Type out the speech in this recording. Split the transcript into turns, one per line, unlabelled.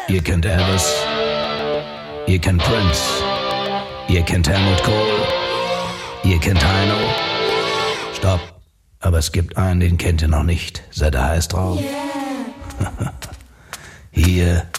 Ihr kennt Elvis, ihr kennt Prince, ihr kennt Helmut Kohl, ihr kennt Heino. Stopp, aber es gibt einen, den kennt ihr noch nicht. Seid ihr heiß drauf? Hier